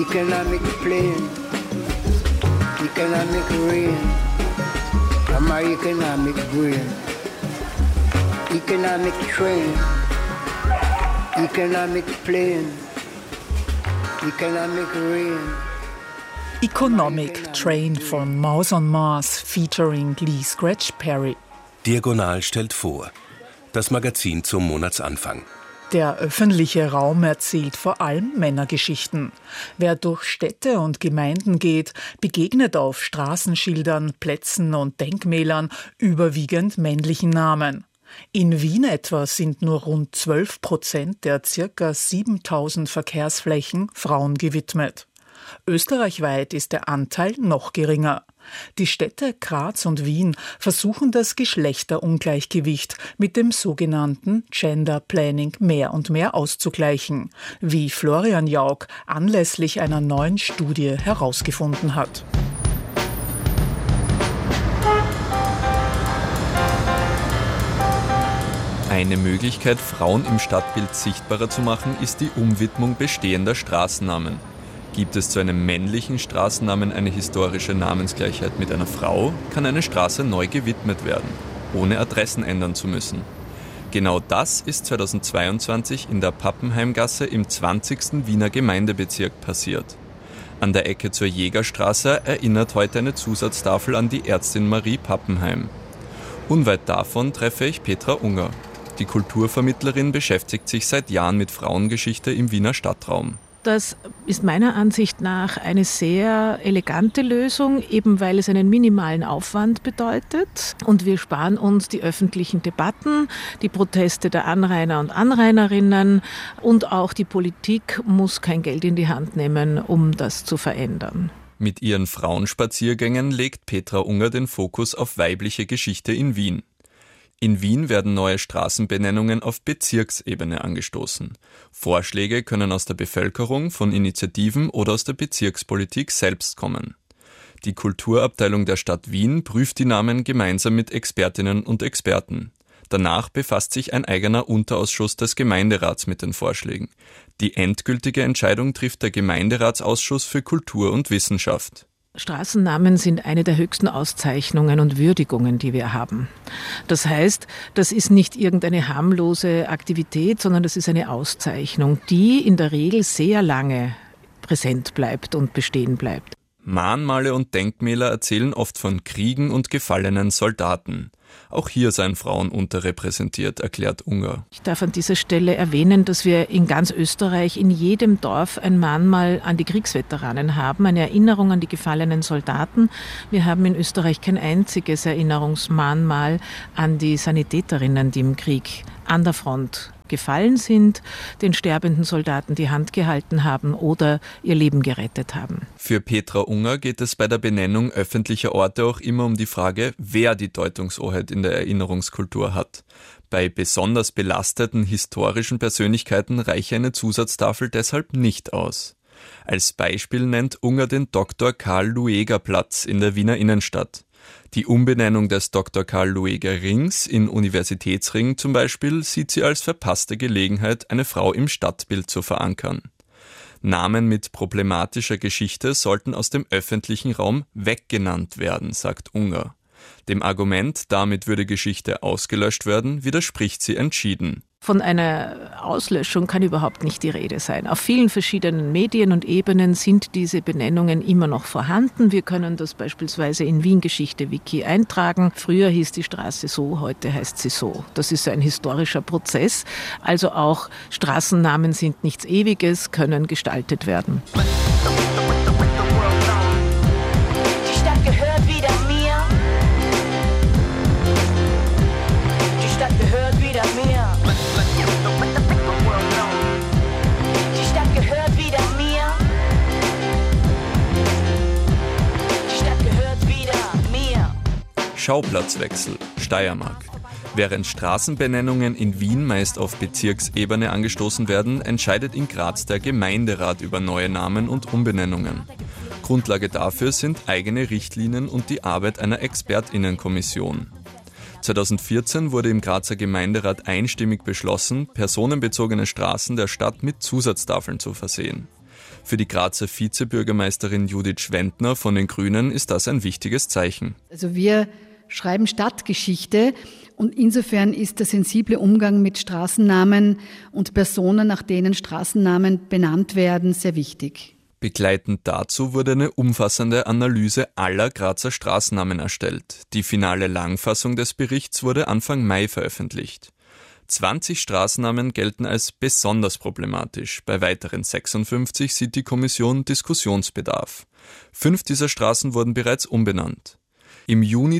economic plane, economic rain, my economic brain, economic train, economic plane, economic rain. Economic Train von Mouse on Mars featuring Lee Scratch Perry. Diagonal stellt vor. Das Magazin zum Monatsanfang. Der öffentliche Raum erzählt vor allem Männergeschichten. Wer durch Städte und Gemeinden geht, begegnet auf Straßenschildern, Plätzen und Denkmälern überwiegend männlichen Namen. In Wien etwa sind nur rund 12% der ca. 7000 Verkehrsflächen Frauen gewidmet. Österreichweit ist der Anteil noch geringer. Die Städte Graz und Wien versuchen das Geschlechterungleichgewicht mit dem sogenannten Gender Planning mehr und mehr auszugleichen, wie Florian Jauch anlässlich einer neuen Studie herausgefunden hat. Eine Möglichkeit, Frauen im Stadtbild sichtbarer zu machen, ist die Umwidmung bestehender Straßennamen. Gibt es zu einem männlichen Straßennamen eine historische Namensgleichheit mit einer Frau, kann eine Straße neu gewidmet werden, ohne Adressen ändern zu müssen. Genau das ist 2022 in der Pappenheimgasse im 20. Wiener Gemeindebezirk passiert. An der Ecke zur Jägerstraße erinnert heute eine Zusatztafel an die Ärztin Marie Pappenheim. Unweit davon treffe ich Petra Unger. Die Kulturvermittlerin beschäftigt sich seit Jahren mit Frauengeschichte im Wiener Stadtraum. Das ist meiner Ansicht nach eine sehr elegante Lösung, eben weil es einen minimalen Aufwand bedeutet. Und wir sparen uns die öffentlichen Debatten, die Proteste der Anrainer und Anrainerinnen, und auch die Politik muss kein Geld in die Hand nehmen, um das zu verändern. Mit ihren Frauenspaziergängen legt Petra Unger den Fokus auf weibliche Geschichte in Wien. In Wien werden neue Straßenbenennungen auf Bezirksebene angestoßen. Vorschläge können aus der Bevölkerung, von Initiativen oder aus der Bezirkspolitik selbst kommen. Die Kulturabteilung der Stadt Wien prüft die Namen gemeinsam mit Expertinnen und Experten. Danach befasst sich ein eigener Unterausschuss des Gemeinderats mit den Vorschlägen. Die endgültige Entscheidung trifft der Gemeinderatsausschuss für Kultur und Wissenschaft. Straßennamen sind eine der höchsten Auszeichnungen und Würdigungen, die wir haben. Das heißt, das ist nicht irgendeine harmlose Aktivität, sondern das ist eine Auszeichnung, die in der Regel sehr lange präsent bleibt und bestehen bleibt. Mahnmale und Denkmäler erzählen oft von Kriegen und gefallenen Soldaten. Auch hier seien Frauen unterrepräsentiert, erklärt Unger. Ich darf an dieser Stelle erwähnen, dass wir in ganz Österreich in jedem Dorf ein Mahnmal an die Kriegsveteranen haben, eine Erinnerung an die gefallenen Soldaten. Wir haben in Österreich kein einziges Erinnerungsmahnmal an die Sanitäterinnen, die im Krieg an der Front gefallen sind, den sterbenden Soldaten die Hand gehalten haben oder ihr Leben gerettet haben. Für Petra Unger geht es bei der Benennung öffentlicher Orte auch immer um die Frage, wer die Deutungshoheit in der Erinnerungskultur hat. Bei besonders belasteten historischen Persönlichkeiten reiche eine Zusatztafel deshalb nicht aus. Als Beispiel nennt Unger den Dr. Karl-Lueger-Platz in der Wiener Innenstadt. Die Umbenennung des Dr. Karl-Lueger-Rings in Universitätsring zum Beispiel sieht sie als verpasste Gelegenheit, eine Frau im Stadtbild zu verankern. Namen mit problematischer Geschichte sollten aus dem öffentlichen Raum weggenannt werden, sagt Unger. Dem Argument, damit würde Geschichte ausgelöscht werden, widerspricht sie entschieden. Von einer Auslöschung kann überhaupt nicht die Rede sein. Auf vielen verschiedenen Medien und Ebenen sind diese Benennungen immer noch vorhanden. Wir können das beispielsweise in Wien Geschichte Wiki eintragen. Früher hieß die Straße so, heute heißt sie so. Das ist ein historischer Prozess. Also auch Straßennamen sind nichts Ewiges, können gestaltet werden. Die Stadt gehört wieder mir. Die Stadt gehört wieder mir. Die Stadt gehört wieder mir. Die Stadt gehört wieder mir. Schauplatzwechsel, Steiermark. Während Straßenbenennungen in Wien meist auf Bezirksebene angestoßen werden, entscheidet in Graz der Gemeinderat über neue Namen und Umbenennungen. Grundlage dafür sind eigene Richtlinien und die Arbeit einer ExpertInnenkommission. 2014 wurde im Grazer Gemeinderat einstimmig beschlossen, personenbezogene Straßen der Stadt mit Zusatztafeln zu versehen. Für die Grazer Vizebürgermeisterin Judith Schwentner von den Grünen ist das ein wichtiges Zeichen. Also wir schreiben Stadtgeschichte und insofern ist der sensible Umgang mit Straßennamen und Personen, nach denen Straßennamen benannt werden, sehr wichtig. Begleitend dazu wurde eine umfassende Analyse aller Grazer Straßennamen erstellt. Die finale Langfassung des Berichts wurde Anfang Mai veröffentlicht. 20 Straßennamen gelten als besonders problematisch. Bei weiteren 56 sieht die Kommission Diskussionsbedarf. 5 dieser Straßen wurden bereits umbenannt. Im Juni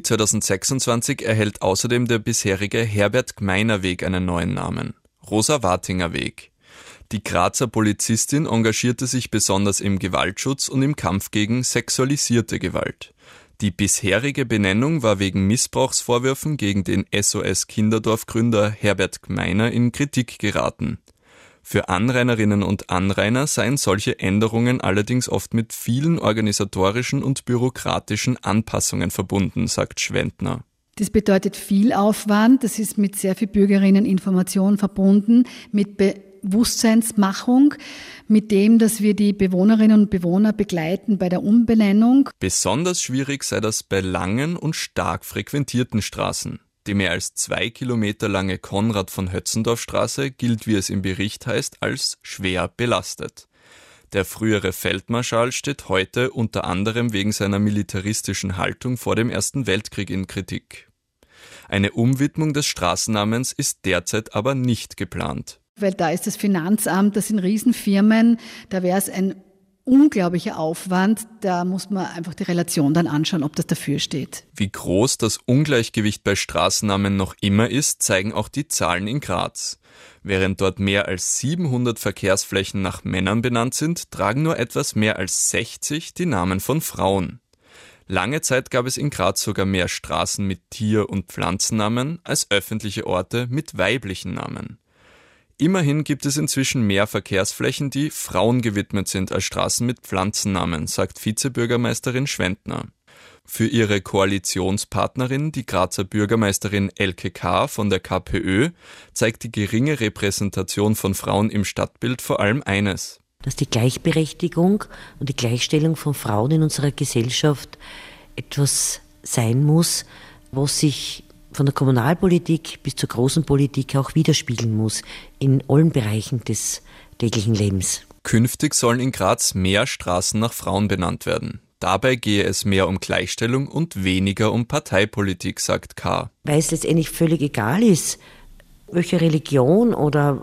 2026 erhält außerdem der bisherige Herbert-Gmeiner-Weg einen neuen Namen: Rosa-Wartinger-Weg. Die Grazer Polizistin engagierte sich besonders im Gewaltschutz und im Kampf gegen sexualisierte Gewalt. Die bisherige Benennung war wegen Missbrauchsvorwürfen gegen den SOS-Kinderdorf-Gründer Herbert Gmeiner in Kritik geraten. Für Anrainerinnen und Anrainer seien solche Änderungen allerdings oft mit vielen organisatorischen und bürokratischen Anpassungen verbunden, sagt Schwentner. Das bedeutet viel Aufwand, das ist mit sehr viel Bürgerinneninformation verbunden, mit Bewusstseinsmachung, mit dem, dass wir die Bewohnerinnen und Bewohner begleiten bei der Umbenennung. Besonders schwierig sei das bei langen und stark frequentierten Straßen. Die mehr als 2 Kilometer lange Konrad-von-Hötzendorf-Straße gilt, wie es im Bericht heißt, als schwer belastet. Der frühere Feldmarschall steht heute unter anderem wegen seiner militaristischen Haltung vor dem Ersten Weltkrieg in Kritik. Eine Umwidmung des Straßennamens ist derzeit aber nicht geplant. Weil da ist das Finanzamt, das sind Riesenfirmen, da wäre es ein unglaublicher Aufwand, da muss man einfach die Relation dann anschauen, ob das dafür steht. Wie groß das Ungleichgewicht bei Straßennamen noch immer ist, zeigen auch die Zahlen in Graz. Während dort mehr als 700 Verkehrsflächen nach Männern benannt sind, tragen nur etwas mehr als 60 die Namen von Frauen. Lange Zeit gab es in Graz sogar mehr Straßen mit Tier- und Pflanzennamen als öffentliche Orte mit weiblichen Namen. Immerhin gibt es inzwischen mehr Verkehrsflächen, die Frauen gewidmet sind als Straßen mit Pflanzennamen, sagt Vizebürgermeisterin Schwentner. Für ihre Koalitionspartnerin, die Grazer Bürgermeisterin Elke K. von der KPÖ, zeigt die geringe Repräsentation von Frauen im Stadtbild vor allem eines: Dass die Gleichberechtigung und die Gleichstellung von Frauen in unserer Gesellschaft etwas sein muss, was sich von der Kommunalpolitik bis zur großen Politik auch widerspiegeln muss in allen Bereichen des täglichen Lebens. Künftig sollen in Graz mehr Straßen nach Frauen benannt werden. Dabei gehe es mehr um Gleichstellung und weniger um Parteipolitik, sagt K. Weil es letztendlich völlig egal ist, welche Religion oder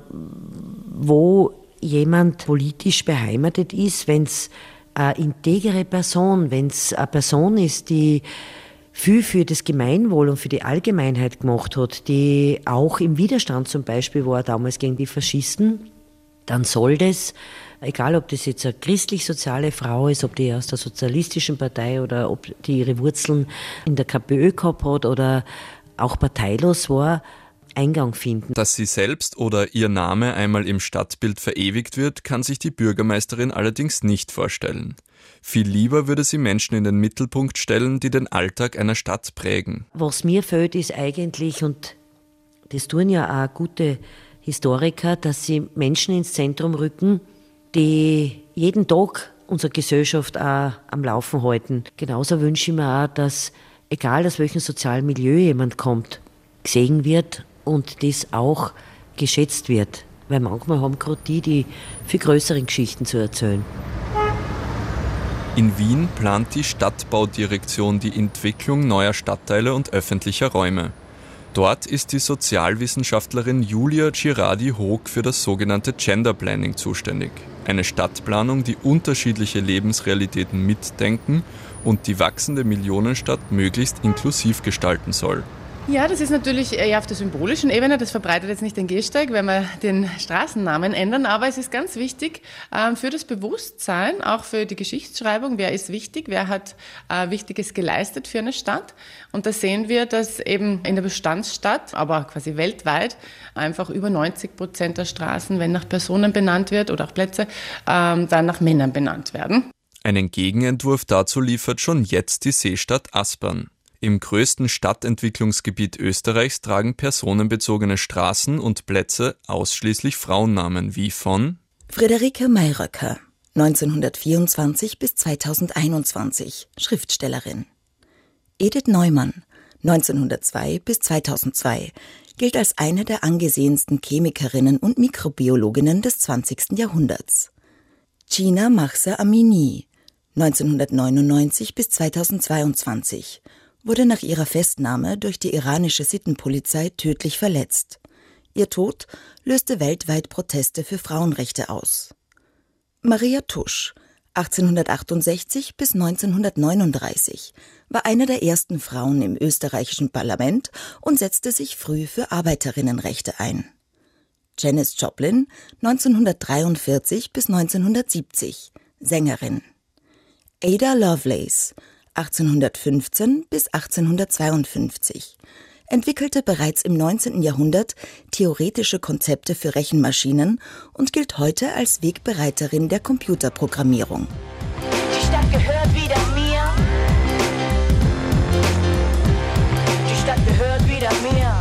wo jemand politisch beheimatet ist, wenn es eine integere Person, wenn es eine Person ist, die viel für das Gemeinwohl und für die Allgemeinheit gemacht hat, die auch im Widerstand zum Beispiel war damals gegen die Faschisten, dann soll das, egal ob das jetzt eine christlich-soziale Frau ist, ob die aus der sozialistischen Partei oder ob die ihre Wurzeln in der KPÖ gehabt hat oder auch parteilos war, Eingang finden. Dass sie selbst oder ihr Name einmal im Stadtbild verewigt wird, kann sich die Bürgermeisterin allerdings nicht vorstellen. Viel lieber würde sie Menschen in den Mittelpunkt stellen, die den Alltag einer Stadt prägen. Was mir fehlt, ist eigentlich, und das tun ja auch gute Historiker, dass sie Menschen ins Zentrum rücken, die jeden Tag unsere Gesellschaft auch am Laufen halten. Genauso wünsche ich mir auch, dass, egal aus welchem sozialen Milieu jemand kommt, gesehen wird und das auch geschätzt wird. Weil manchmal haben gerade die viel größeren Geschichten zu erzählen. In Wien plant die Stadtbaudirektion die Entwicklung neuer Stadtteile und öffentlicher Räume. Dort ist die Sozialwissenschaftlerin Julia Girardi-Hoog für das sogenannte Gender Planning zuständig. Eine Stadtplanung, die unterschiedliche Lebensrealitäten mitdenken und die wachsende Millionenstadt möglichst inklusiv gestalten soll. Ja, das ist natürlich eher auf der symbolischen Ebene. Das verbreitet jetzt nicht den Gehsteig, wenn wir den Straßennamen ändern. Aber es ist ganz wichtig für das Bewusstsein, auch für die Geschichtsschreibung. Wer ist wichtig? Wer hat Wichtiges geleistet für eine Stadt? Und da sehen wir, dass eben in der Bestandsstadt, aber quasi weltweit, einfach über 90% der Straßen, wenn nach Personen benannt wird oder auch Plätze, dann nach Männern benannt werden. Einen Gegenentwurf dazu liefert schon jetzt die Seestadt Aspern. Im größten Stadtentwicklungsgebiet Österreichs tragen personenbezogene Straßen und Plätze ausschließlich Frauennamen wie von Friederike Meiraker, 1924 bis 2021, Schriftstellerin. Edith Neumann, 1902 bis 2002, gilt als eine der angesehensten Chemikerinnen und Mikrobiologinnen des 20. Jahrhunderts. Gina Mahsa Amini, 1999 bis 2022, wurde nach ihrer Festnahme durch die iranische Sittenpolizei tödlich verletzt. Ihr Tod löste weltweit Proteste für Frauenrechte aus. Maria Tusch, 1868 bis 1939, war eine der ersten Frauen im österreichischen Parlament und setzte sich früh für Arbeiterinnenrechte ein. Janis Joplin, 1943 bis 1970, Sängerin. Ada Lovelace, 1815 bis 1852, entwickelte bereits im 19. Jahrhundert theoretische Konzepte für Rechenmaschinen und gilt heute als Wegbereiterin der Computerprogrammierung. Die Stadt gehört wieder mir. Die Stadt gehört wieder mir.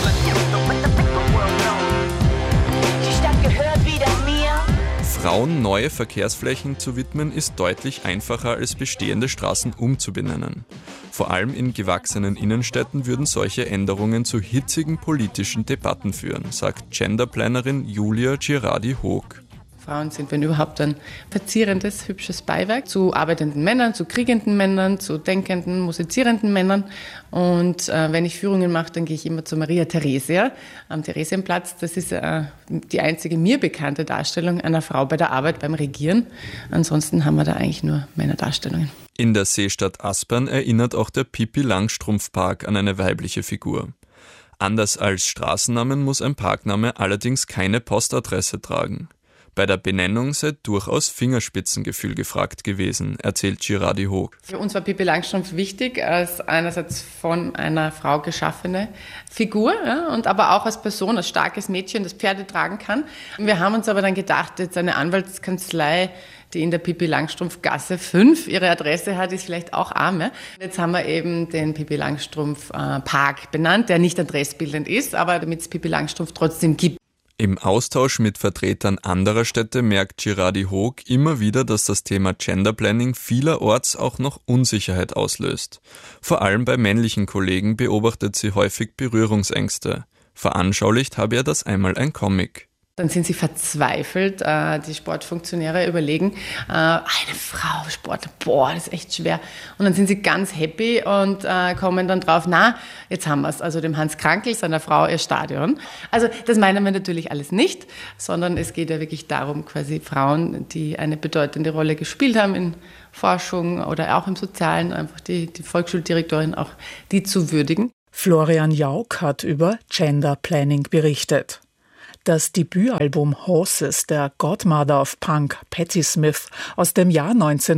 Die Stadt gehört wieder mir. Frauen neue Verkehrsflächen zu widmen, ist deutlich einfacher als bestehende Straßen umzubenennen. Vor allem in gewachsenen Innenstädten würden solche Änderungen zu hitzigen politischen Debatten führen, sagt Genderplanerin Julia Girardi-Hoog. Frauen sind, wenn überhaupt, ein verzierendes, hübsches Beiwerk zu arbeitenden Männern, zu kriegenden Männern, zu denkenden, musizierenden Männern. Und wenn ich Führungen mache, dann gehe ich immer zu Maria Theresia am Theresienplatz. Das ist die einzige mir bekannte Darstellung einer Frau bei der Arbeit, beim Regieren. Ansonsten haben wir da eigentlich nur Männerdarstellungen. In der Seestadt Aspern erinnert auch der Pippi-Langstrumpf-Park an eine weibliche Figur. Anders als Straßennamen muss ein Parkname allerdings keine Postadresse tragen. Bei der Benennung sei durchaus Fingerspitzengefühl gefragt gewesen, erzählt Girardi-Hoog. Für uns war Pippi Langstrumpf wichtig als einerseits von einer Frau geschaffene Figur, ja, und aber auch als Person, als starkes Mädchen, das Pferde tragen kann. Wir haben uns aber dann gedacht, jetzt eine Anwaltskanzlei, die in der Pippi Langstrumpf Gasse 5 ihre Adresse hat, ist vielleicht auch arm. Ja? Jetzt haben wir eben den Pippi Langstrumpf Park benannt, der nicht adressbildend ist, aber damit es Pippi Langstrumpf trotzdem gibt. Im Austausch mit Vertretern anderer Städte merkt Girardi-Hoog immer wieder, dass das Thema Genderplanning vielerorts auch noch Unsicherheit auslöst. Vor allem bei männlichen Kollegen beobachtet sie häufig Berührungsängste. Veranschaulicht habe er das einmal ein Comic. Dann sind sie verzweifelt, die Sportfunktionäre überlegen, eine Frau, Sportler, das ist echt schwer. Und dann sind sie ganz happy und kommen dann drauf, jetzt haben wir es, also dem Hans Krankl, seiner Frau, ihr Stadion. Also das meinen wir natürlich alles nicht, sondern es geht ja wirklich darum, quasi Frauen, die eine bedeutende Rolle gespielt haben in Forschung oder auch im Sozialen, einfach die Volksschuldirektorin auch, die zu würdigen. Florian Jauch hat über Genderplanning berichtet. Das Debütalbum Horses der Godmother of Punk, Patti Smith, aus dem Jahr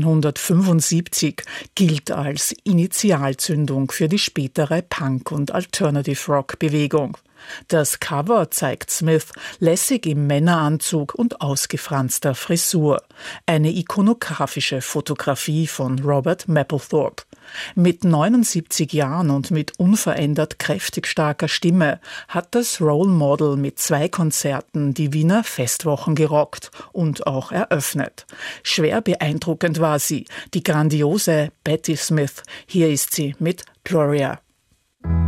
1975 gilt als Initialzündung für die spätere Punk- und Alternative-Rock-Bewegung. Das Cover zeigt Smith lässig im Männeranzug und ausgefranster Frisur. Eine ikonografische Fotografie von Robert Mapplethorpe. Mit 79 Jahren und mit unverändert kräftig starker Stimme hat das Role Model mit 2 Konzerten die Wiener Festwochen gerockt und auch eröffnet. Schwer beeindruckend war sie, die grandiose Patti Smith. Hier ist sie mit Gloria.